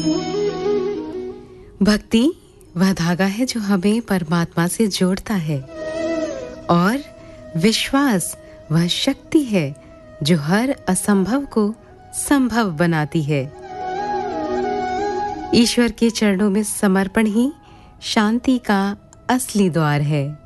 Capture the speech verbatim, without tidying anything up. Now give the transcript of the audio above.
भक्ति वह धागा है जो हमें परमात्मा से जोड़ता है और विश्वास वह शक्ति है जो हर असंभव को संभव बनाती है। ईश्वर के चरणों में समर्पण ही शांति का असली द्वार है।